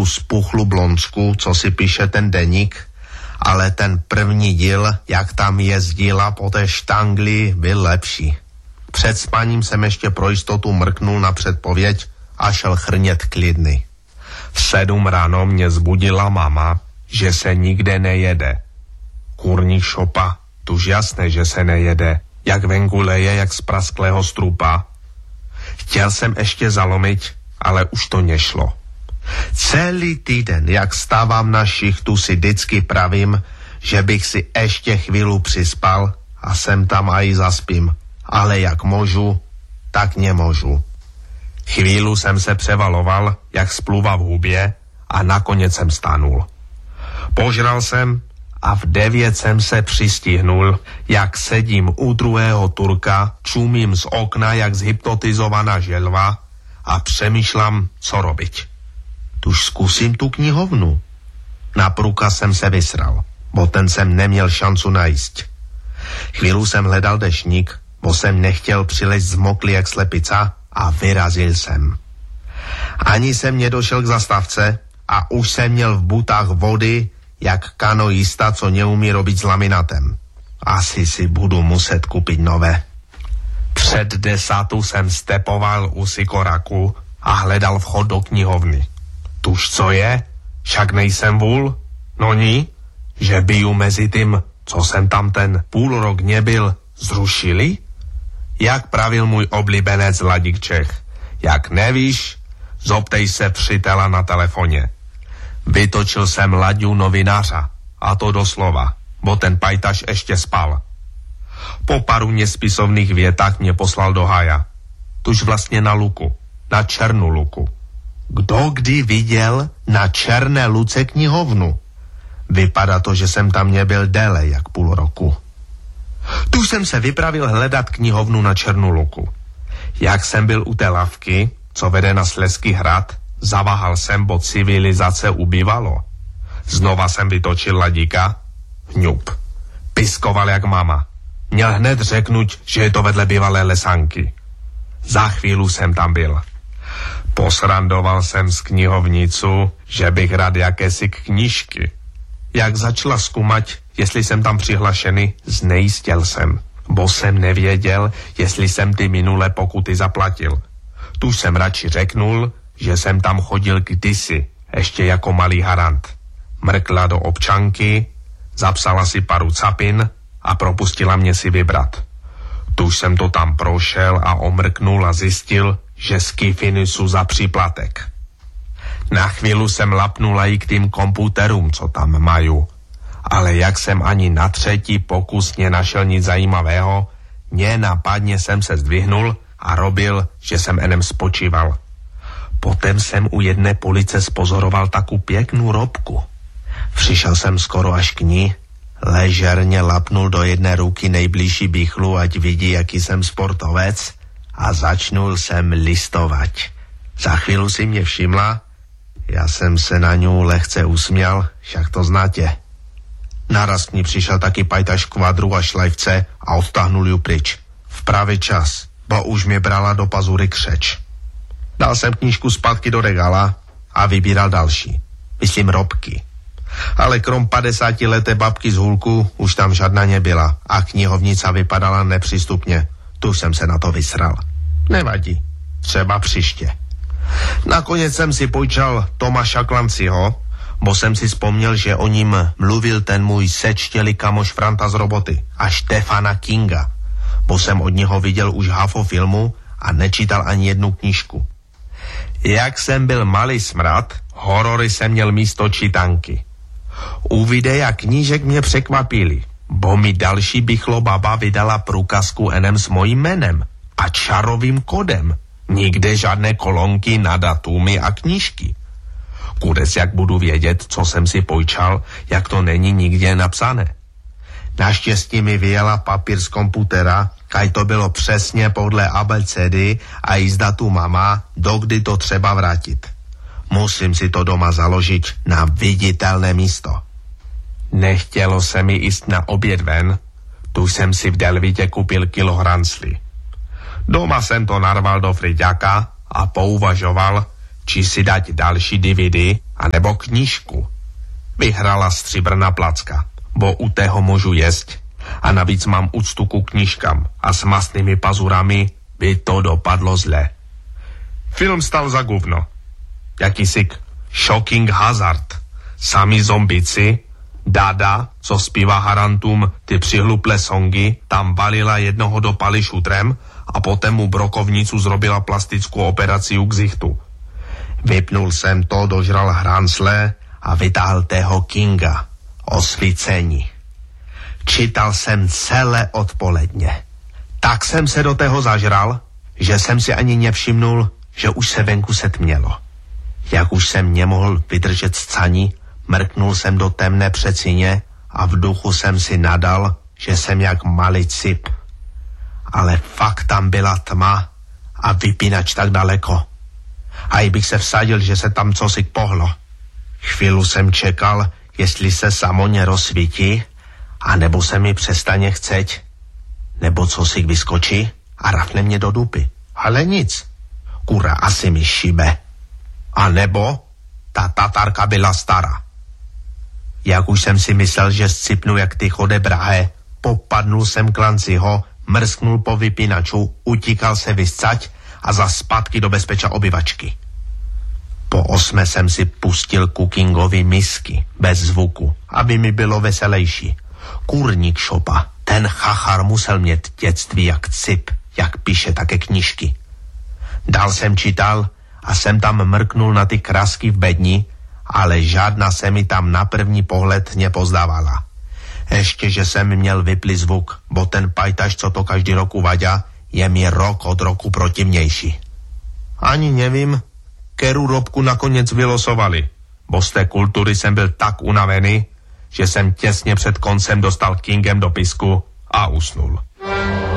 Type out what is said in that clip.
tu spuchlu blonsku, co si píše ten deník, ale ten první díl, jak tam jezdila po té štangli, byl lepší. Před spaním jsem ještě pro jistotu mrknul na předpověď a šel chrnět klidny. V 7 ráno mě zbudila mama, že se nikde nejede. Kurník šopa, tuž jasné, že se nejede, jak venku leje, jak z prasklého strupa. Chtěl jsem ještě zalomit, ale už to nešlo. Celý týden, jak stávám na šichtu, si vždycky pravím, že bych si ještě chvíli přispal a sem tam aj zaspím. Ale jak můžu, tak nemůžu. Chvíli jsem se převaloval, jak spluva v hubě a nakonec jsem stanul. Požral jsem a v 9 jsem se přistihnul, jak sedím u druhého Turka, čumím z okna, jak zhypnotizovaná želva a přemýšlám, co robiť. Tuž zkusím tu knihovnu. Na průkaz jsem se vysral, bo ten jsem neměl šancu najít. Chvíli jsem hledal deštník, bo jsem nechtěl přilezt zmoklý jak slepica a vyrazil jsem. Ani jsem nedošel k zastávce a už jsem měl v butách vody, jak kanoista, co neumí robiť s laminatem. Asi si budu muset kupit nové. Před 10 jsem stepoval u Sikoraku a hledal vchod do knihovny. Tuž co je? Však nejsem vůl? No ní? Že by ju mezi tím, co jsem tam ten půl rok nebyl, zrušili? Jak pravil můj oblíbenec Ladik Čech. Jak nevíš, zoptej se přítela na telefoně. Vytočil jsem Laďu novinářa, a to doslova, bo ten pajtaš ještě spal. Po paru nespisovných větách mě poslal do hája. Tuž vlastně na luku, na černou luku. Kdo kdy viděl na černé luce knihovnu? Vypadá to, že jsem tam nebyl déle jak půl roku. Tu jsem se vypravil hledat knihovnu na černou luku. Jak jsem byl u té lavky, co vede na Slezský hrad, zaváhal jsem, bo civilizace ubývalo. Znova jsem vytočil Ladíka. Hňup. Piskoval jak mama. Měl hned řeknuť, že je to vedle bývalé lesanky. Za chvíli jsem tam byl. Posrandoval jsem z knihovnicu, že bych rád jakési knížky. Jak začala zkoumat, jestli jsem tam přihlašený, znejistěl jsem, bo jsem nevěděl, jestli jsem ty minulé pokuty zaplatil. Tu jsem radši řeknul, že jsem tam chodil kdysi, ještě jako malý harant. Mrkla do občanky, zapsala si paru capin a propustila mě si vybrat. Tuž jsem to tam prošel a omrknul a zjistil, že skifiny jsou za příplatek. Na chvíli jsem lapnul i k tým komputerům, co tam mají. Ale jak jsem ani na 3. pokus nenašel nic zajímavého, nenapadně jsem se zdvihnul a robil, že jsem enem spočíval. Potom jsem u jedné police spozoroval taku pěknou robku. Přišel jsem skoro až k ní, ležerně lapnul do jedné ruky nejbližší bichlu, ať vidí, jaký jsem sportovec, a začnul jsem listovat. Za chvíli si mě všimla, já jsem se na ňu lehce usměl, však to znáte. Naraz k ní přišel taky pajtaš kvadru a šlajvce a odtáhnul ju pryč. V pravý čas, bo už mě brala do pazury křeč. Dal jsem knížku zpátky do regala a vybíral další. Myslím robky. Ale krom 50leté babky z Hulku už tam žádná nebyla a knihovnica vypadala nepřístupně. Tu jsem se na to vysral. Nevadí, třeba příště. Nakonec jsem si půjčal Tomáša Klanciho, bo jsem si vzpomněl, že o ním mluvil ten můj sečtělý kamoš Franta z roboty a Stephena Kinga, bo jsem od něho viděl už hafo filmu a nečítal ani jednu knížku. Jak jsem byl malý smrad, horory jsem měl místo čítanky. U videa knížek mě překvapili, bo mi další bichlo baba vydala průkazku enem s mojím jménem a čarovým kodem. Nikde žádné kolonky na datumy a knížky. Kudes jak budu vědět, co jsem si půjčal, jak to není nikde napsané. Naštěstí mi vyjela papír z komputera, kaj to bylo přesně podle abecedy a i z datu mama, dokdy to třeba vrátit. Musím si to doma založit na viditelné místo. Nechtělo se mi jíst na oběd ven, tu jsem si v Delvitě koupil kilo hranslí. Doma jsem to narval do friťáka a pouvažoval, či si dať další DVD, anebo knížku. Vyhrala stříbrná placka, bo u tého můžu jesť. A navíc mám úctu ku knížkám a s mastnými pazurami by to dopadlo zle. Film stal za guvno. Jakýsi Shocking Hazard. Sami zombici, Dada, co zpívá Harantum ty přihluplé songy, tam balila jednoho do paly šutrem a potom mu brokovnicu zrobila plastickou operaci k zichtu. Vypnul jsem to, dožral hransle a vytáhl tého Kinga. Osvícení. Čítal jsem celé odpoledně. Tak jsem se do toho zažral, že jsem si ani nevšimnul, že už se venku setmělo. Jak už jsem nemohl vydržet scani, mrknul jsem do temné přecině a v duchu jsem si nadal, že jsem jak malý cip. Ale fakt tam byla tma a vypínač tak daleko. A i bych se vsadil, že se tam cosi pohlo. Chvíli jsem čekal, jestli se samo nerozsvítí, a nebo se mi přestane chceť, nebo cosi vyskočí a rafne mě do dupy. Ale nic. Kura, asi mi šibe. A nebo ta Tatarka byla stará. Jak už jsem si myslel, že scipnu jak ty chode brahe, popadnul jsem k Lanciho, mrsknul po vypínaču, utíkal se vyscať a za zpátky do bezpečia obyvačky. Po 8 jsem si pustil ku Kingovi misky, bez zvuku, aby mi bylo veselejší. Kurník šopa, ten chachar musel mít dětství jak cip, jak píše také knížky. Dál jsem čítal a jsem tam mrknul na ty krásky v bedni, ale žádná se mi tam na první pohled nepozdávala. Ještě, že jsem měl vyplý zvuk, bo ten pajtaš, co to každý rok uvaďa, je mi rok od roku protivnější. Ani nevím, kterou robku nakonec vylosovali, bo z té kultury jsem byl tak unavený, že jsem těsně před koncem dostal Kingem do pisku a usnul.